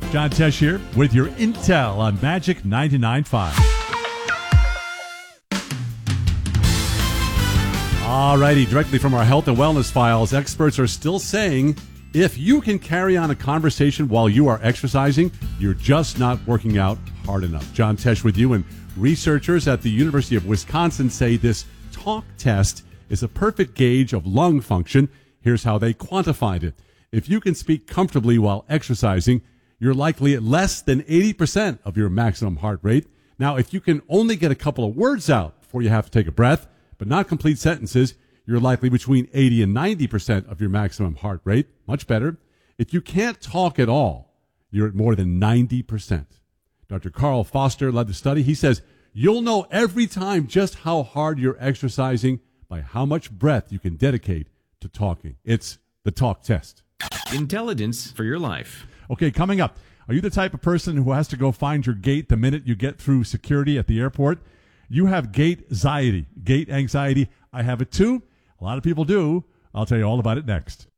John Tesh here with your intel on Magic 99.5. Alrighty, directly from our health and wellness files, experts are still saying if you can carry on a conversation while you are exercising, you're just not working out hard enough. John Tesh with you, and researchers at the University of Wisconsin say this talk test is a perfect gauge of lung function. Here's how they quantified it. If you can speak comfortably while exercising, you're likely at less than 80% of your maximum heart rate. Now, if you can only get a couple of words out before you have to take a breath, but not complete sentences, you're likely between 80 and 90% of your maximum heart rate. Much better. If you can't talk at all, you're at more than 90%. Dr. Carl Foster led the study. He says, you'll know every time just how hard you're exercising by how much breath you can dedicate to talking. It's the talk test. Intelligence for your life. Okay, coming up, are you the type of person who has to go find your gate the minute you get through security at the airport? You have gate anxiety. I have it too. A lot of people do. I'll tell you all about it next.